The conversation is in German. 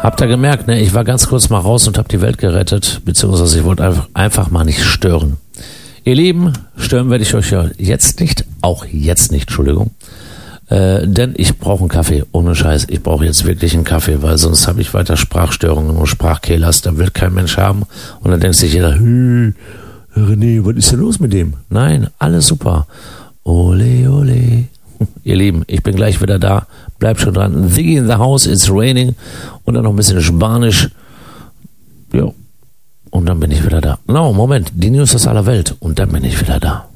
Habt ihr gemerkt, ne? Ich war ganz kurz mal raus und hab die Welt gerettet, beziehungsweise ich wollte einfach mal nicht stören. Ihr Lieben, stören werde ich euch ja jetzt nicht, Entschuldigung. Denn ich brauche einen Kaffee, ohne Scheiß. Ich brauche jetzt wirklich einen Kaffee, weil sonst habe ich weiter Sprachstörungen und Sprachkehlers, da will kein Mensch haben. Und dann denkt sich jeder, René, was ist denn los mit dem? Nein, alles super. Ole, ole. Ihr Lieben, ich bin gleich wieder da. Bleibt schon dran. Ziggy in the house, it's raining. Und dann noch ein bisschen Spanisch. Ja. Und dann bin ich wieder da. No, Moment, die News aus aller Welt. Und dann bin ich wieder da.